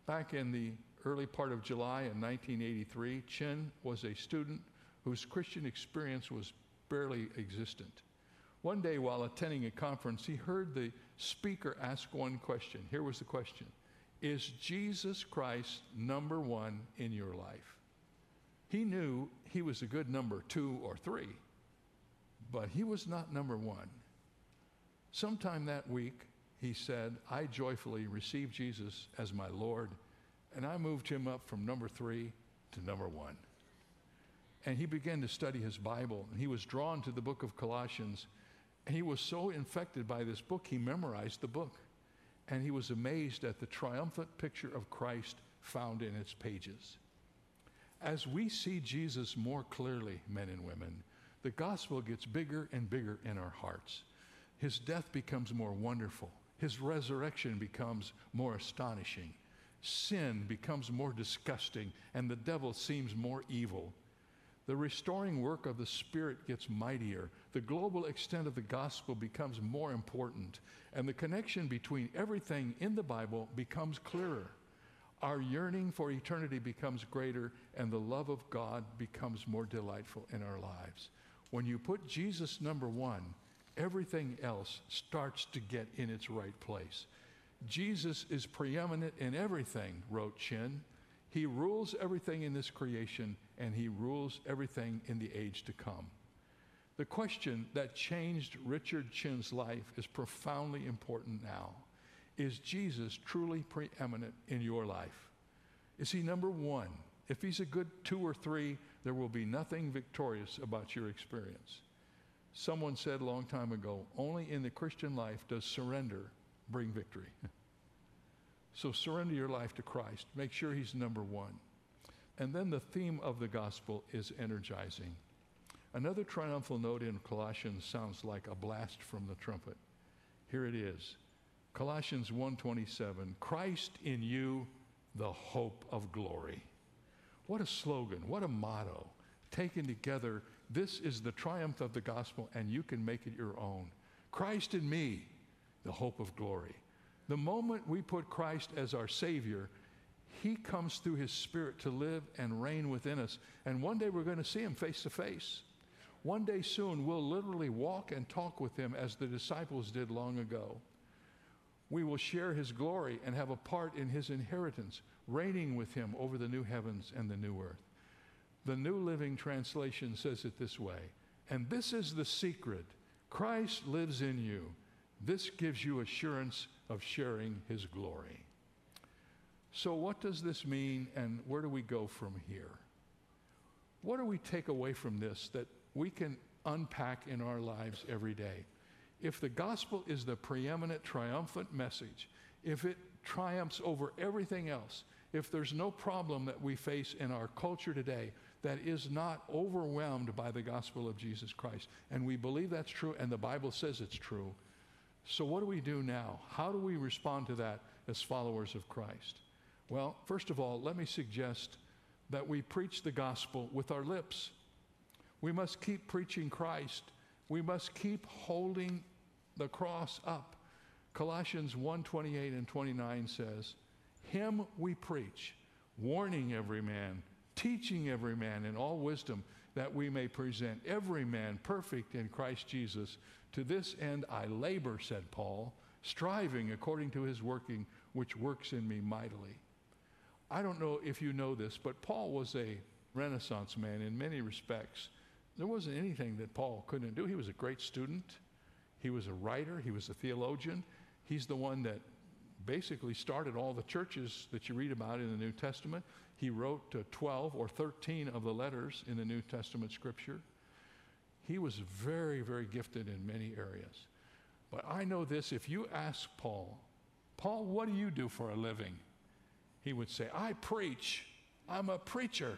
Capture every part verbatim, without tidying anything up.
Back in the early part of July in nineteen eighty-three, Chin was a student whose Christian experience was barely existent. One day while attending a conference, he heard the speaker ask one question. Here was the question: is Jesus Christ number one in your life? He knew he was a good number two or three, but he was not number one. Sometime that week, he said, I joyfully received Jesus as my Lord, and I moved him up from number three to number one. And he began to study his Bible, and he was drawn to the book of Colossians, and he was so infected by this book, he memorized the book. And he was amazed at the triumphant picture of Christ found in its pages. As we see Jesus more clearly, men and women, the gospel gets bigger and bigger in our hearts. His death becomes more wonderful. His resurrection becomes more astonishing. Sin becomes more disgusting, and the devil seems more evil. The restoring work of the Spirit gets mightier. The global extent of the gospel becomes more important, and the connection between everything in the Bible becomes clearer. Our yearning for eternity becomes greater, and the love of God becomes more delightful in our lives. When you put Jesus number one, everything else starts to get in its right place. Jesus is preeminent in everything, wrote Chin. He rules everything in this creation, and he rules everything in the age to come. The question that changed Richard Chin's life is profoundly important now. Is Jesus truly preeminent in your life? Is he number one? If he's a good two or three, there will be nothing victorious about your experience. Someone said a long time ago, only in the Christian life does surrender bring victory. So surrender your life to Christ. Make sure he's number one. And then the theme of the gospel is energizing. Another triumphal note in Colossians sounds like a blast from the trumpet. Here it is. Colossians one twenty-seven, Christ in you, the hope of glory. What a slogan, what a motto. Taken together, this is the triumph of the gospel, and you can make it your own. Christ in me, the hope of glory. The moment we put Christ as our Savior, he comes through his Spirit to live and reign within us. And one day we're going to see him face to face. One day soon we'll literally walk and talk with him as the disciples did long ago. We will share his glory and have a part in his inheritance, reigning with him over the new heavens and the new earth. The New Living Translation says it this way, and this is the secret. Christ lives in you. This gives you assurance of sharing his glory. So what does this mean, and where do we go from here? What do we take away from this that we can unpack in our lives every day? If the gospel is the preeminent, triumphant message, if it triumphs over everything else, if there's no problem that we face in our culture today that is not overwhelmed by the gospel of Jesus Christ, and we believe that's true, and the Bible says it's true, so what do we do now? How do we respond to that as followers of Christ? Well, first of all, let me suggest that we preach the gospel with our lips. We must keep preaching Christ. We must keep holding the cross up. Colossians one twenty-eight and twenty-nine says, him we preach, warning every man, teaching every man in all wisdom, that we may present every man perfect in Christ Jesus. To this end I labor, said Paul, striving according to his working, which works in me mightily. I don't know if you know this, but Paul was a Renaissance man in many respects. There wasn't anything that Paul couldn't do. He was a great student. He was a writer. He was a theologian. He's the one that basically started all the churches that you read about in the New Testament. He wrote uh, twelve or thirteen of the letters in the New Testament scripture. He was very, very gifted in many areas. But I know this, if you ask Paul, Paul, what do you do for a living? He would say, I preach. I'm a preacher.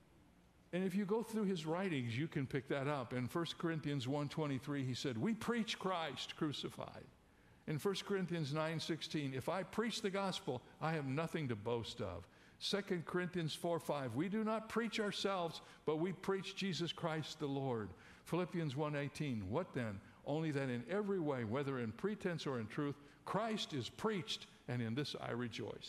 And if you go through his writings, you can pick that up. In First Corinthians one twenty-three, he said, we preach Christ crucified. In First Corinthians nine sixteen, if I preach the gospel, I have nothing to boast of. Second Corinthians four five, we do not preach ourselves, but we preach Jesus Christ the Lord. Philippians one eighteen, what then? Only that in every way, whether in pretense or in truth, Christ is preached, and in this I rejoice.